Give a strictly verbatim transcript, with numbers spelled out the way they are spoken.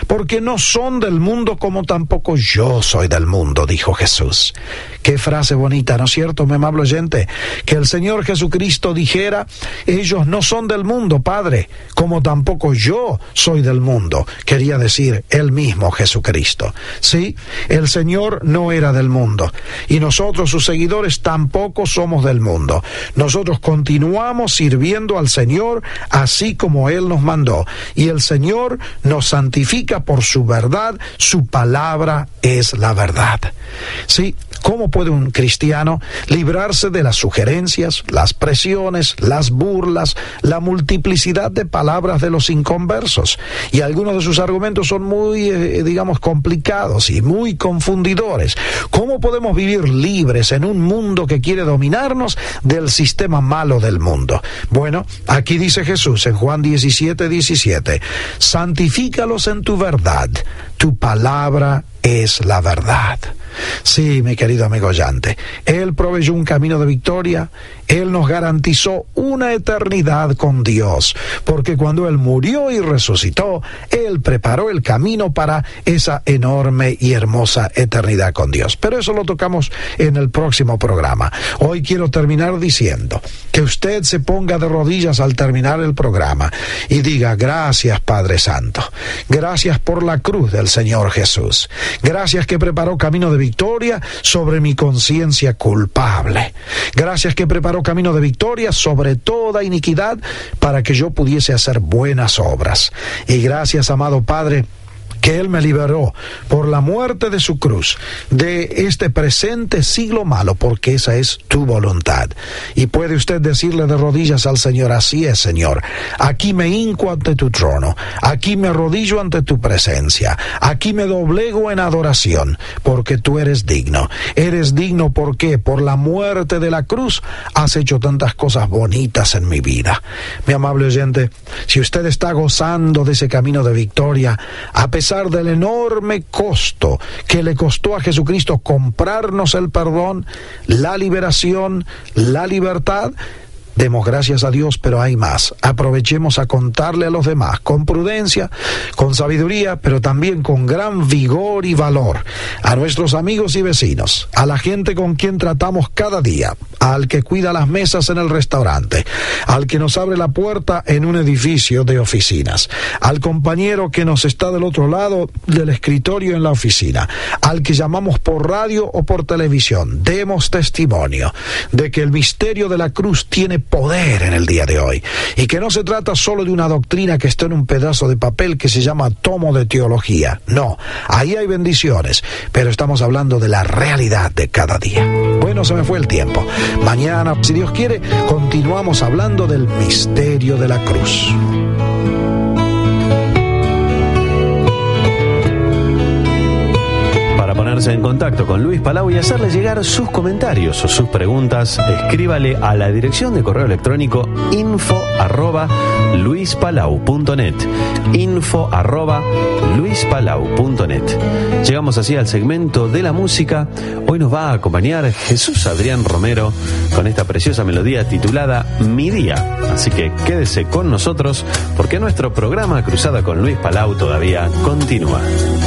porque no son del mundo como tampoco yo soy del mundo, dijo Jesús. Qué frase bonita, ¿no es cierto, mi amable oyente? Que el Señor Jesucristo dijera, ellos no son del mundo, Padre, como tampoco yo soy del mundo. Quería decir él mismo, Jesucristo. Sí, el Señor no era del mundo, y nosotros, sus seguidores, tampoco somos del mundo. Nosotros continuamos sirviendo al Señor así como Él nos mandó, y el Señor nos santifica por su verdad. Su palabra es la verdad. Sí, ¿cómo puede un cristiano librarse de las sugerencias, las presiones, las burlas, la multiplicidad de palabras de los inconversos? Y algunos de sus argumentos son muy, eh, digamos, complicados y muy confundidores. ¿Cómo podemos vivir libres en un mundo que quiere dominarnos del sistema malo del mundo? Bueno, aquí dice Jesús en Juan diecisiete, diecisiete, santifícalos en tu verdad, tu palabra es la verdad. Sí, mi querido amigo oyente, Él proveyó un camino de victoria, Él nos garantizó una eternidad con Dios, porque cuando Él murió y resucitó, Él preparó el camino para esa enorme y hermosa eternidad con Dios. Pero eso lo tocamos en el próximo programa. Hoy quiero terminar diciendo que usted se ponga de rodillas al terminar el programa y diga, gracias Padre Santo, gracias por la cruz del Señor Jesús, gracias que preparó camino de victoria sobre mi conciencia culpable. Gracias que preparó camino de victoria sobre toda iniquidad para que yo pudiese hacer buenas obras. Y gracias, amado Padre, que Él me liberó por la muerte de su cruz, de este presente siglo malo, porque esa es tu voluntad. Y puede usted decirle de rodillas al Señor, así es, Señor, aquí me hinco ante tu trono, aquí me arrodillo ante tu presencia, aquí me doblego en adoración, porque tú eres digno. Eres digno, ¿por qué? Por la muerte de la cruz has hecho tantas cosas bonitas en mi vida. Mi amable oyente, si usted está gozando de ese camino de victoria, a pesar del enorme costo que le costó a Jesucristo comprarnos el perdón, la liberación, la libertad, demos gracias a Dios, pero hay más. Aprovechemos a contarle a los demás con prudencia, con sabiduría, pero también con gran vigor y valor, a nuestros amigos y vecinos, a la gente con quien tratamos cada día, al que cuida las mesas en el restaurante, al que nos abre la puerta en un edificio de oficinas, al compañero que nos está del otro lado del escritorio en la oficina, al que llamamos por radio o por televisión. Demos testimonio de que el misterio de la cruz tiene poder en el día de hoy, y que no se trata solo de una doctrina que está en un pedazo de papel que se llama tomo de teología. No, ahí hay bendiciones, pero estamos hablando de la realidad de cada día. Bueno, se me fue el tiempo. Mañana, si Dios quiere, continuamos hablando del misterio de la cruz. Ponerse en contacto con Luis Palau y hacerle llegar sus comentarios o sus preguntas, escríbale a la dirección de correo electrónico info arroba luispalau.net, info arroba luispalau.net. Llegamos así al segmento de la música. Hoy nos va a acompañar Jesús Adrián Romero con esta preciosa melodía titulada Mi Día. Así que quédese con nosotros porque nuestro programa Cruzada con Luis Palau todavía continúa.